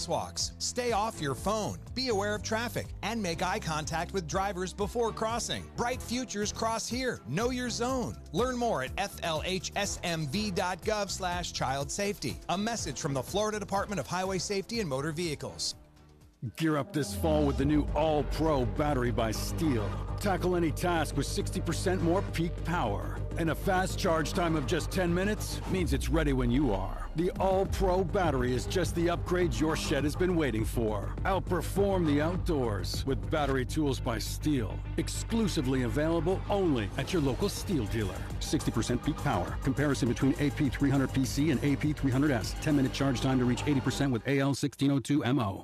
crosswalks. Stay off your phone. Be aware of traffic and make eye contact with drivers before crossing. Bright futures cross here. Know your zone. Learn more at flhsmv.gov/child safety. A message from the Florida Department of Highway Safety and Motor Vehicles. Gear up this fall with the new All-Pro battery by Steel. Tackle any task with 60% more peak power. And a fast charge time of just 10 minutes means it's ready when you are. The All-Pro battery is just the upgrade your shed has been waiting for. Outperform the outdoors with battery tools by Steel. Exclusively available only at your local Steel dealer. 60% peak power. Comparison between AP300PC and AP300S. 10-minute charge time to reach 80% with AL1602MO.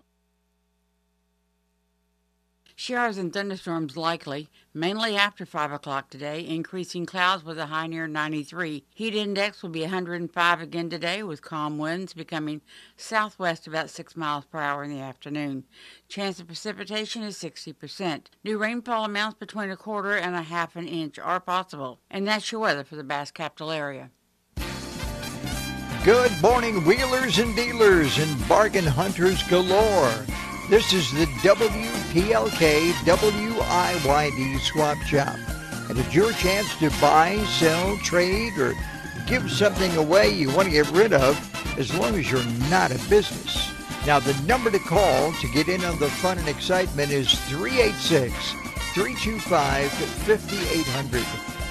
Showers and thunderstorms likely, mainly after 5 o'clock today, increasing clouds with a high near 93. Heat index will be 105 again today, with calm winds becoming southwest about 6 miles per hour in the afternoon. Chance of precipitation is 60%. New rainfall amounts between a quarter and a half an inch are possible. And that's your weather for the Bass Capital area. Good morning, wheelers and dealers and bargain hunters galore. This is the WPLK WIYD Swap Shop. And it's your chance to buy, sell, trade, or give something away you want to get rid of, as long as you're not a business. Now, the number to call to get in on the fun and excitement is 386-325-5800.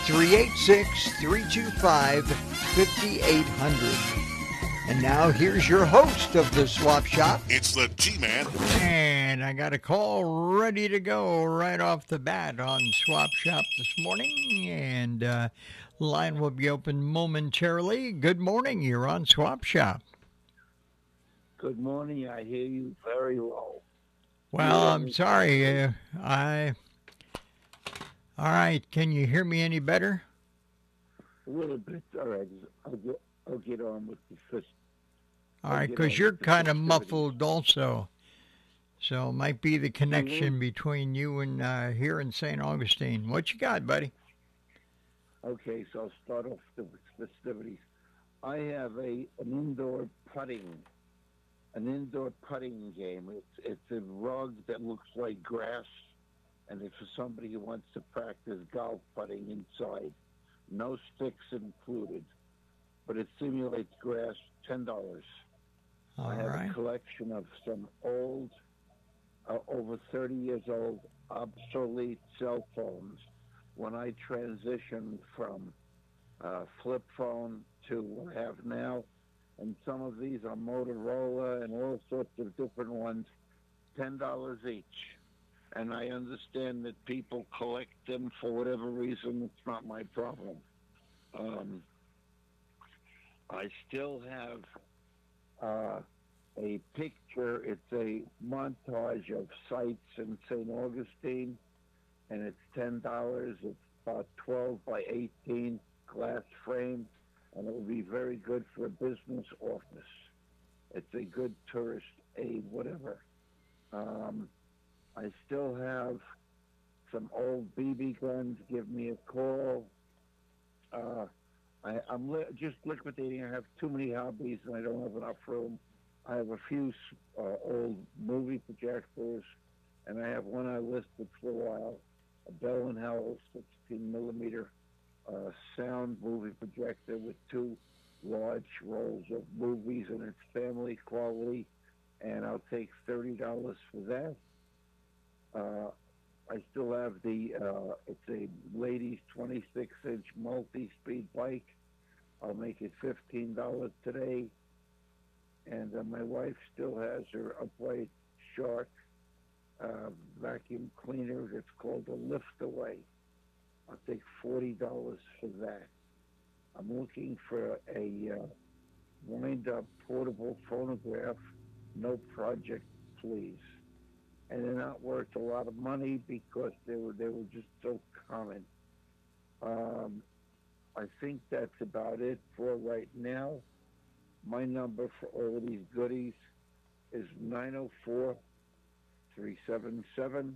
386-325-5800. And now here's your host of the Swap Shop. It's the G-Man. And I got a call ready to go right off the bat on Swap Shop this morning. And line will be open momentarily. Good morning. You're on Swap Shop. Good morning. I hear you very low. Well, I'm sorry. All right. Can you hear me any better? A little bit. All right. I'll get on with the first. All right, because you're kind of muffled also. So it might be the connection between you and here in St. Augustine. What you got, buddy? Okay, so I'll start off the festivities. I have an indoor putting game. It's a rug that looks like grass, and it's for somebody who wants to practice golf putting inside. No sticks included. But it simulates grass, $10. I have a collection of some old, over 30 years old, obsolete cell phones. When I transitioned from flip phone to what I have now, and some of these are Motorola and all sorts of different ones, $10 each. And I understand that people collect them for whatever reason. It's not my problem. I still have a picture. It's a montage of sites in St. Augustine, and it's $10. It's about 12 by 18 glass frame, and it will be very good for a business office. It's a good tourist aid, whatever. I still have some old BB guns. Give me a call. I'm just liquidating. I have too many hobbies, and I don't have enough room. I have a few old movie projectors, and I have one I listed for a while, a Bell & Howell 16-millimeter sound movie projector with 2 large rolls of movies, and it's family quality, and I'll take $30 for that. I still have it's a ladies 26-inch multi-speed bike. I'll make it $15 today. And my wife still has her upright Shark vacuum cleaner. It's called a Lift Away. I'll take $40 for that. I'm looking for a wind-up portable phonograph. No project, please. And they're not worth a lot of money because they were just so common. I think that's about it for right now. My number for all of these goodies is 904-377-1611.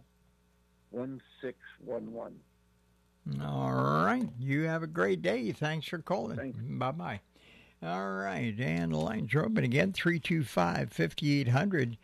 All right. You have a great day. Thanks for calling. Thanks. Bye-bye. All right. And the lines are open again, 325-5800.